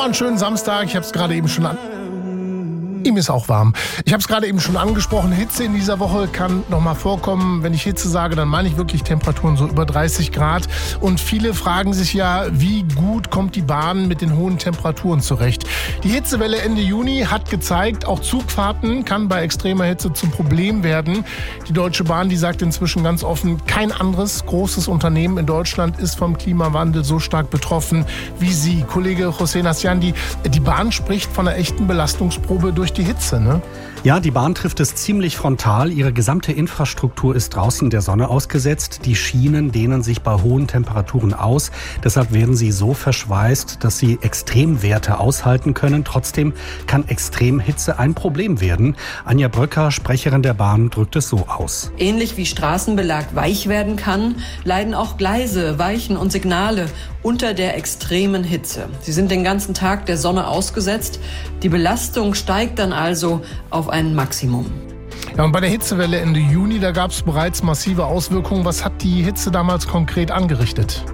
Nochmal einen schönen Samstag. Ich habe es gerade eben schon Ihm ist auch warm. Ich habe es gerade eben schon angesprochen, Hitze in dieser Woche kann nochmal vorkommen. Wenn ich Hitze sage, dann meine ich wirklich Temperaturen so über 30 Grad. Und viele fragen sich ja, wie gut kommt die Bahn mit den hohen Temperaturen zurecht. Die Hitzewelle Ende Juni hat gezeigt, auch Zugfahrten kann bei extremer Hitze zum Problem werden. Die Deutsche Bahn, die sagt inzwischen ganz offen, kein anderes großes Unternehmen in Deutschland ist vom Klimawandel so stark betroffen wie Sie. Kollege José Nassian, die Bahn spricht von einer echten Belastungsprobe durch die Hitze, ne? Ja, die Bahn trifft es ziemlich frontal. Ihre gesamte Infrastruktur ist draußen der Sonne ausgesetzt. Die Schienen dehnen sich bei hohen Temperaturen aus. Deshalb werden sie so verschweißt, dass sie Extremwerte aushalten können. Trotzdem kann Extremhitze ein Problem werden. Anja Bröcker, Sprecherin der Bahn, drückt es so aus. Ähnlich wie Straßenbelag weich werden kann, leiden auch Gleise, Weichen und Signale unter der extremen Hitze. Sie sind den ganzen Tag der Sonne ausgesetzt. Die Belastung steigt dann also auf ein Maximum. Ja, und bei der Hitzewelle Ende Juni, da gab es bereits massive Auswirkungen. Was hat die Hitze damals konkret angerichtet?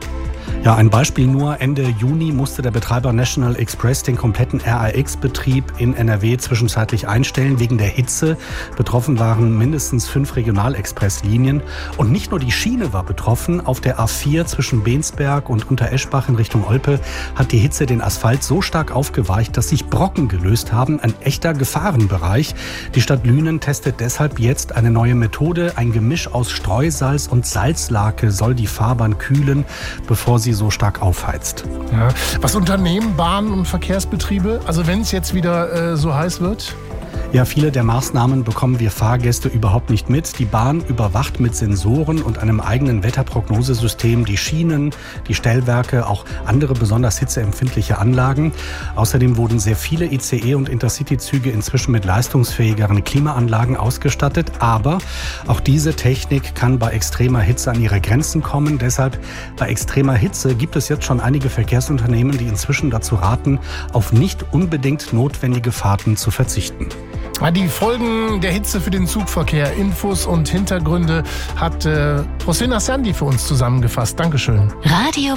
Ja, ein Beispiel nur. Ende Juni musste der Betreiber National Express den kompletten RAX-Betrieb in NRW zwischenzeitlich einstellen wegen der Hitze. Betroffen waren mindestens 5 Regionalexpresslinien. Und nicht nur die Schiene war betroffen. Auf der A4 zwischen Bensberg und Untereschbach in Richtung Olpe hat die Hitze den Asphalt so stark aufgeweicht, dass sich Brocken gelöst haben. Ein echter Gefahrenbereich. Die Stadt Lünen testet deshalb jetzt eine neue Methode. Ein Gemisch aus Streusalz und Salzlake soll die Fahrbahn kühlen, bevor sie so stark aufheizt. Ja. Was unternehmen Bahn- und Verkehrsbetriebe, also wenn es jetzt wieder so heiß wird? Ja, viele der Maßnahmen bekommen wir Fahrgäste überhaupt nicht mit. Die Bahn überwacht mit Sensoren und einem eigenen Wetterprognosesystem die Schienen, die Stellwerke, auch andere besonders hitzeempfindliche Anlagen. Außerdem wurden sehr viele ICE- und Intercity-Züge inzwischen mit leistungsfähigeren Klimaanlagen ausgestattet. Aber auch diese Technik kann bei extremer Hitze an ihre Grenzen kommen. Deshalb bei extremer Hitze gibt es jetzt schon einige Verkehrsunternehmen, die inzwischen dazu raten, auf nicht unbedingt notwendige Fahrten zu verzichten. Die Folgen der Hitze für den Zugverkehr, Infos und Hintergründe hat José Nassian für uns zusammengefasst. Dankeschön. Radio